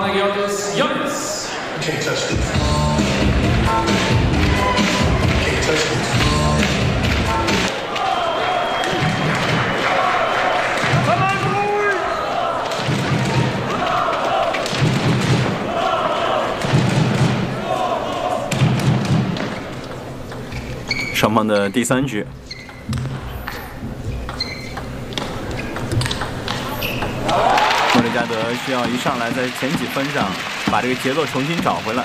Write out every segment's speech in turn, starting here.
Panagiotis Giannis. Can't touch this. Can't touch this. 双方的第3局，莫雷加德需要一上来在前几分上把这个节奏重新找回来。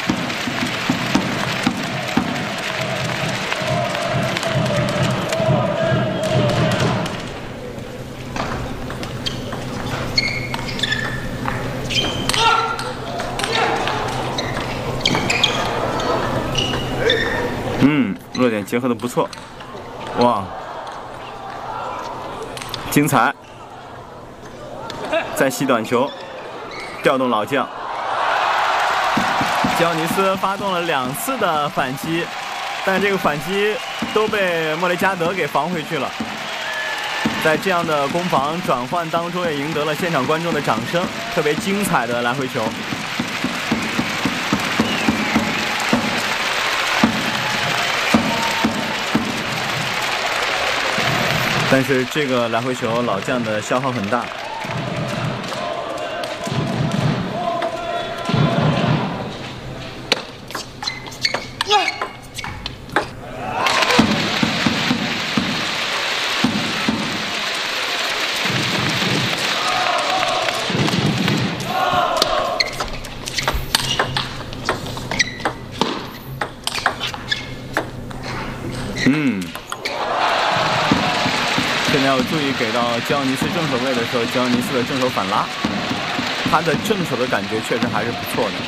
落点结合的不错，哇，精彩！再吸短球，调动老将，吉奥尼斯发动了2次的反击，但这个反击都被莫雷加德给防回去了。在这样的攻防转换当中，也赢得了现场观众的掌声，特别精彩的来回球。但是这个来回球，老将的消耗很大。现在要注意给到吉奥尼斯正手位的时候，吉奥尼斯的正手反拉，他的正手的感觉确实还是不错的。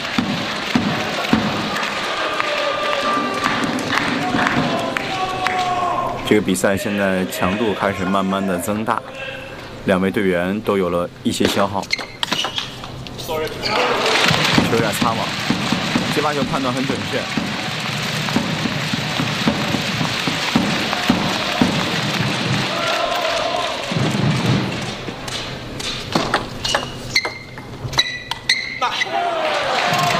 这个比赛现在强度开始慢慢的增大，2位队员都有了一些消耗。球有点擦网，接发球判断很准确。